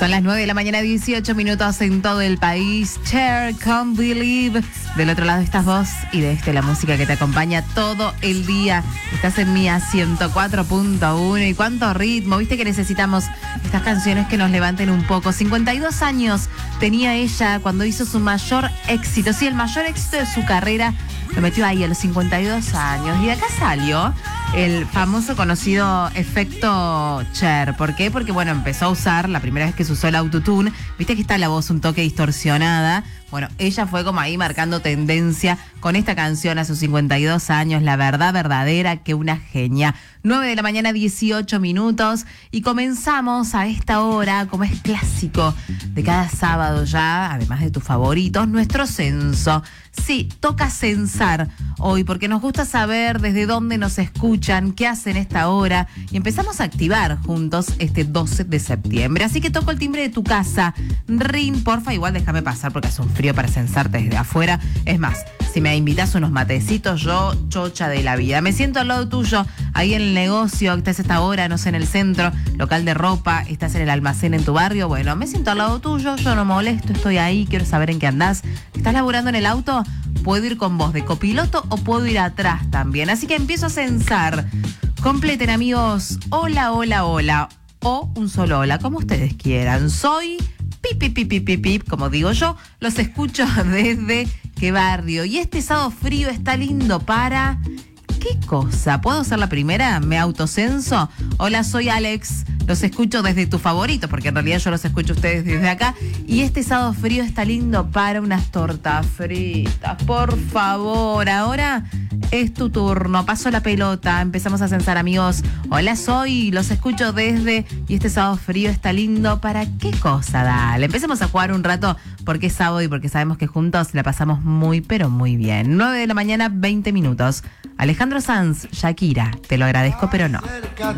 Son las 9 de la mañana, 18 minutos en todo el país. Cher, Can't Believe. Del otro lado estás vos y de este la música que te acompaña todo el día. Estás en Mía 104.1 y cuánto ritmo. Viste que necesitamos estas canciones que nos levanten un poco. 52 años tenía ella cuando hizo su mayor éxito. Sí, el mayor éxito de su carrera lo metió ahí a los 52 años. Y de acá salió el famoso conocido efecto Cher. ¿Por qué? Porque, bueno, empezó a usar, la primera vez que se usó el autotune, viste que está la voz un toque distorsionada. Bueno, ella fue como ahí marcando tendencia con esta canción a sus 52 años, La Verdad Verdadera, que una genia. 9 de la mañana, 18 minutos, y comenzamos a esta hora, como es clásico de cada sábado ya, además de tus favoritos, nuestro censo. Sí, toca censar hoy, porque nos gusta saber desde dónde nos escuchan, qué hacen esta hora, y empezamos a activar juntos este 12 de septiembre. Así que toco el timbre de tu casa. Rin, porfa, igual déjame pasar porque hace un frío para censarte desde afuera. Es más, si me invitas unos matecitos, yo chocha de la vida. Me siento al lado tuyo, ahí en el negocio, estás a esta hora, no sé, en el centro, local de ropa, estás en el almacén en tu barrio. Bueno, me siento al lado tuyo, yo no molesto, estoy ahí, quiero saber en qué andás. ¿Estás laburando en el auto? Puedo ir con vos de copiloto o puedo ir atrás también. Así que empiezo a censar. Completen, amigos, hola, hola, hola, o un solo hola, como ustedes quieran. Soy pip, pip, pip, pip, pip, pip, como digo yo, los escucho desde qué barrio. Y este sábado frío está lindo para... ¿Qué cosa? ¿Puedo ser la primera? ¿Me autocenso? Hola, soy Alex. Los escucho desde tu favorito, porque en realidad yo los escucho a ustedes desde acá. Y este sábado frío está lindo para unas tortas fritas. Por favor, ahora es tu turno. Paso la pelota. Empezamos a censar, amigos. Hola, soy. Los escucho desde... Y este sábado frío está lindo para... ¿Qué cosa? Dale. Empecemos a jugar un rato porque es sábado y porque sabemos que juntos la pasamos muy, pero muy bien. 9 de la mañana, 20 minutos. Alejandro Sanz, Shakira. Te lo agradezco, pero no.